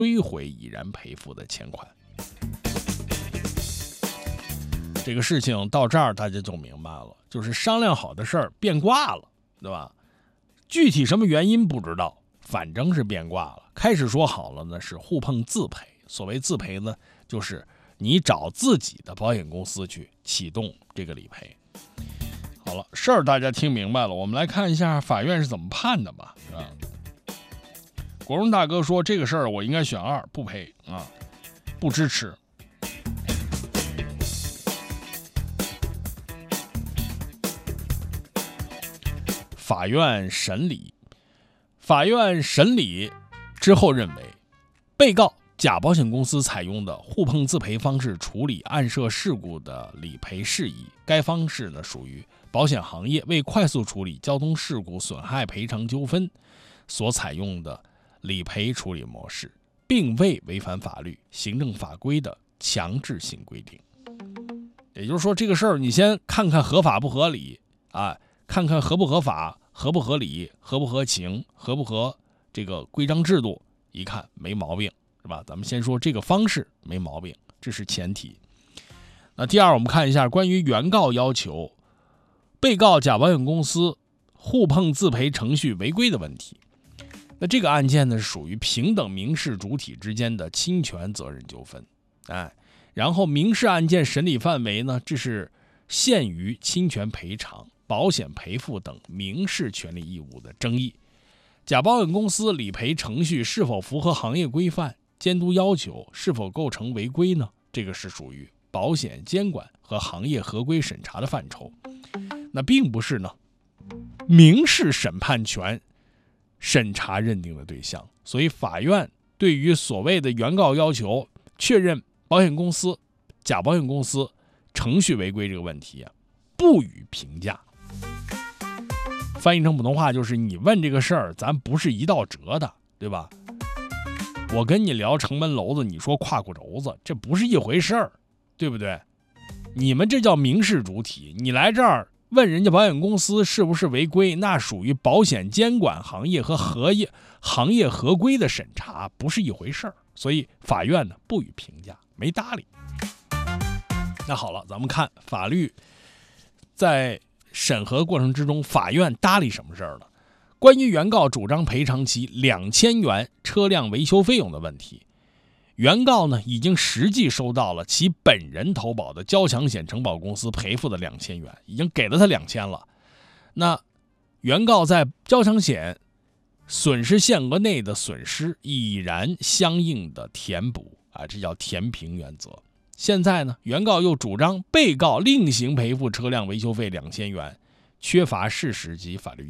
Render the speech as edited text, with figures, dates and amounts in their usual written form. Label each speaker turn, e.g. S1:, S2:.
S1: 追回已然赔付的钱款。这个事情到这儿大家就明白了，就是商量好的事儿变卦了，对吧？具体什么原因不知道，反正是变卦了。开始说好了呢是互碰自赔，所谓自赔呢，就是你找自己的保险公司去启动这个理赔。好了，事儿大家听明白了，我们来看一下法院是怎么判的吧，是吧？国荣大哥说这个事儿我应该选2，不赔啊，不支持。法院审理之后认为，被告甲保险公司采用的互碰自赔方式处理案涉事故的理赔事宜，该方式呢属于保险行业为快速处理交通事故损害赔偿纠纷所采用的理赔处理模式，并未违反法律、行政法规的强制性规定。也就是说，这个事儿你先看看合法不合理啊，看看合不合法、合不合理、合不合情、合不合这个规章制度，一看没毛病，是吧？咱们先说这个方式没毛病，这是前提。那第二，我们看一下关于原告要求被告甲保险公司互碰自赔程序违规的问题。那这个案件呢，是属于平等民事主体之间的侵权责任纠纷，然后民事案件审理范围呢，这是限于侵权赔偿、保险赔付等民事权利义务的争议。甲保险公司理赔程序是否符合行业规范、监督要求，是否构成违规呢？这个是属于保险监管和行业合规审查的范畴，那并不是呢民事审判权审查认定的对象。所以法院对于所谓的原告要求确认甲保险公司程序违规这个问题不予评价。翻译成普通话就是你问这个事儿，咱不是一道辙的，对吧？我跟你聊城门楼子，你说胯骨轴子，这不是一回事儿，对不对？你们这叫民事主体，你来这儿问人家保险公司是不是违规，那属于保险监管行业和行业合规的审查，不是一回事儿。所以法院呢不予评价，没搭理。那好了，咱们看法律在审核过程之中，法院搭理什么事儿呢？关于原告主张赔偿其2000元车辆维修费用的问题，原告呢已经实际收到了其本人投保的交强险承保公司赔付的2000元，已经给了他2000了。那原告在交强险损失限额内的损失已然相应的填补这叫填平原则。现在呢，原告又主张被告另行赔付车辆维修费2000元，缺乏事实及法律